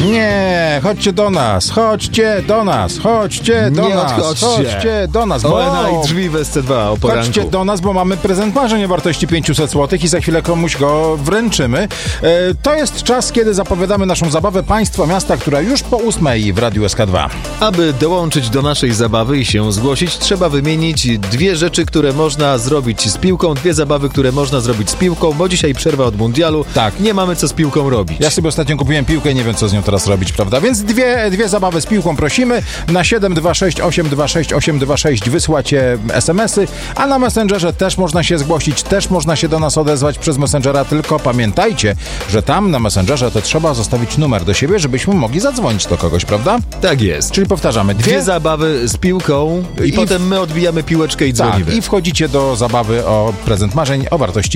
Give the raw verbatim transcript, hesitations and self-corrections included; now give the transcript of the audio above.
Nie, chodźcie do nas, chodźcie do nas, chodźcie do Nie nas, odchodźcie. chodźcie do nas, O bo... N A i drzwi w S C dwa o poranku. Chodźcie do nas, bo mamy prezent marzeń o wartości pięćset złotych i za chwilę komuś go wręczymy. E, to jest czas, kiedy zapowiadamy naszą zabawę Państwa Miasta, która już po ósmej w Radiu S K dwa. Aby dołączyć do naszej zabawy i się zgłosić, trzeba wymienić dwie rzeczy, które można zrobić z piłką, dwie zabawy, które można zrobić z piłką, bo dzisiaj przerwa od mundialu. Tak. Nie mamy co z piłką robić. Ja sobie ostatnio kupiłem piłkę i nie wiem, co z nią teraz robić, prawda? Więc dwie, dwie zabawy z piłką prosimy. Na siedem dwa sześć osiem dwa sześć osiem dwa sześć wysłacie es em esy, a na Messengerze też można się zgłosić, też można się do nas odezwać przez Messengera, tylko pamiętajcie, że tam na Messengerze to trzeba zostawić numer do siebie, żebyśmy mogli zadzwonić do kogoś, prawda? Tak jest. Czyli powtarzamy, dwie, Dwie zabawy z piłką i, I potem my odbijamy piłeczkę i tak, dzwonimy. i wchodzicie do zabawy o prezent marzeń o wartości